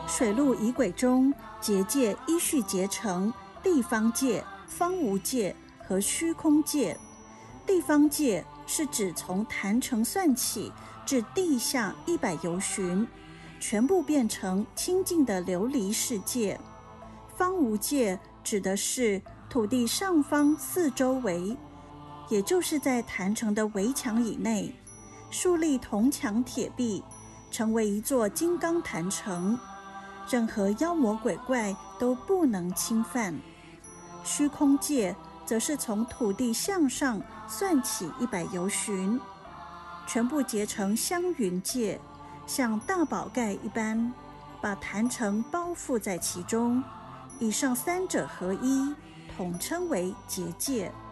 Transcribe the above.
水陆仪轨中，结界依序结成地方界、方无界和虚空界。地方界是指从坛城算起至地下100由旬，全部变成清净的琉璃世界。方无界指的是土地上方四周围，也就是在坛城的围墙以内，树立铜墙铁壁，成为一座金刚坛城，任何妖魔鬼怪都不能侵犯。虚空界则是从土地向上算起100由旬，全部结成香云界，像大宝盖一般，把坛城包覆在其中。以上三者合一，统称为结界。